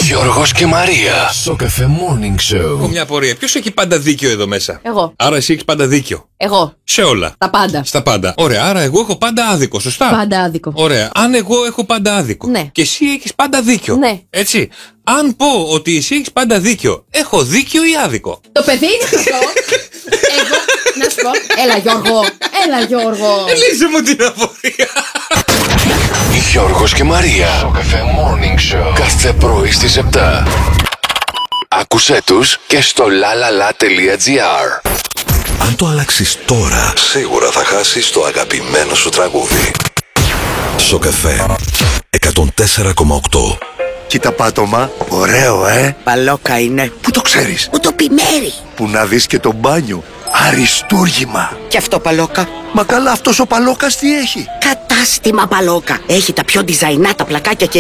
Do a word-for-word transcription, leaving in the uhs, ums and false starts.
Γιώργος και Μαρία. Σοκαφέ Morning Show. Έχω μια απορία. Ποιος έχει πάντα δίκιο εδώ μέσα? Εγώ. Άρα εσύ έχεις πάντα δίκιο. Εγώ. Σε όλα. Τα πάντα. Στα πάντα. Ωραία. Άρα εγώ έχω πάντα άδικο. Σωστά. Πάντα άδικο. Ωραία. Αν εγώ έχω πάντα άδικο. Ναι. Και εσύ έχεις πάντα δίκιο. Ναι. Έτσι. Αν πω ότι εσύ έχεις πάντα δίκιο, έχω δίκιο ή άδικο? Το παιδί είναι αυτό. Εγώ. Να σου πω. Έλα Γιώργο. Έλα Γιώργο. Λύσε μου την απορία. Γιώργος και Μαρία. Σοκαφέ Morning Show. Κάθε πρωί στις επτά. Άκουσέ τους και στο lalala.gr. Αν το αλλάξεις τώρα, σίγουρα θα χάσεις το αγαπημένο σου τραγούδι. Σοκαφέ εκατόν τέσσερα κόμμα οκτώ. Κοίτα πάτωμα, ωραίο ε. Παλόκα είναι. Πού το ξέρεις? Μου το πει Μέρη. Που να δεις και το μπάνιο. Αριστούργημα. Και αυτό Παλόκα. Μα καλά, αυτός ο Παλόκας τι έχει? Κατάστημα Παλόκα. Έχει τα πιο design τα πλακάκια και